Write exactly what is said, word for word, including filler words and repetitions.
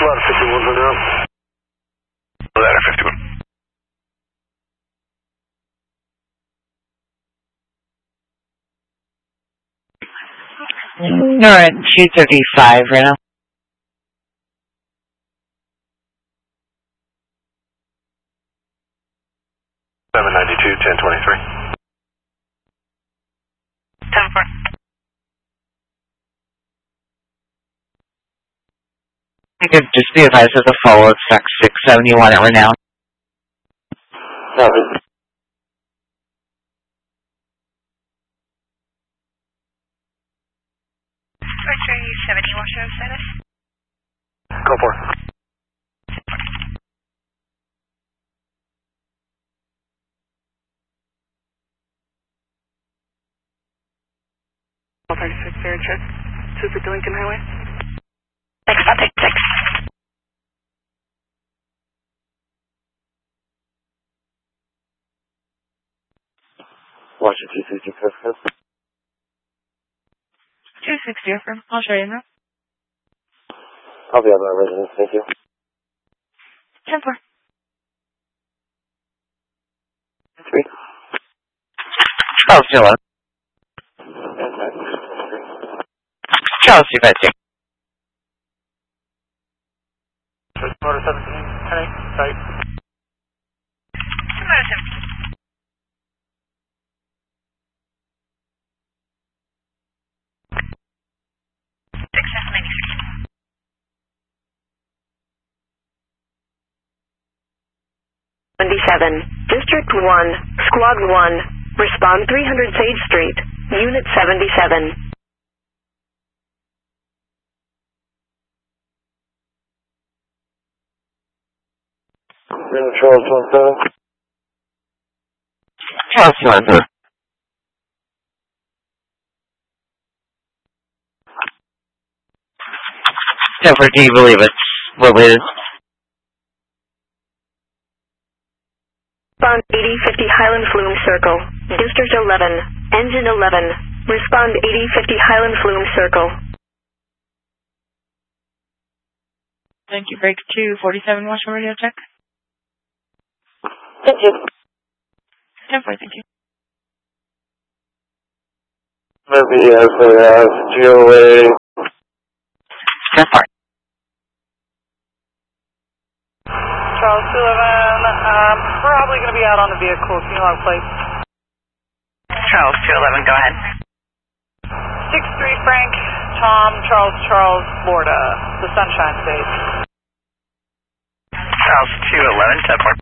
Ladder fifty-one for now. Ladder fifty-one. We're at two thirty-five right now. seven ninety-two, ten twenty-three. ten four. I could just be advised of the follow-up Sec six seventy-one at Renown. Copy. three seventy, what's your status? Go for it. thirty-six, fair check. Super to Lincoln Highway. Six, thirty-six. Washington two sixty, Fifth. two sixty, affirm. I'll show you now. I'll be on my residence, thank you. ten four. Three. Charles two eleven. Charles two fifty. Motor seventeen, ten eight, site. Motor seventeen. six seven ninety-six. seventy-seven, District one, Squad one, respond three hundred Sage Street, Unit seventy-seven. Reno Charles one seven. Charles two one seven. Jennifer, do you believe it's related? Respond eighty fifty Highland Flume Circle, District eleven, Engine eleven, respond eighty fifty Highland Flume Circle. Thank you, break two forty-seven, watch your radio check. Thank you. ten four, thank you. Maybe as they have G O A. ten four. Charles two eleven, um, probably going to be out on the vehicle. Can you log plate? Charles two eleven, go ahead. six three Frank, Tom, Charles, Charles, Florida, the Sunshine State. Charles two eleven, ten four.